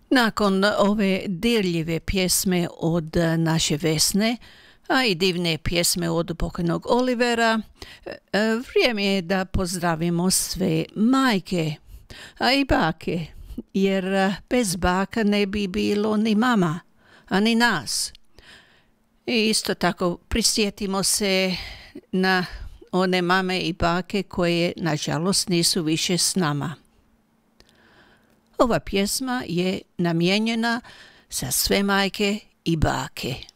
Nakon ove dirljive pjesme od naše Vesne, a i divne pjesme od pokojnog Olivera, vrijeme je da pozdravimo sve majke, a i bake, jer bez baka ne bi bilo ni mama, a ni nas. I isto tako prisjetimo se na one mame i bake koje, nažalost, nisu više s nama. Ova pjesma je namijenjena za sve majke i bake.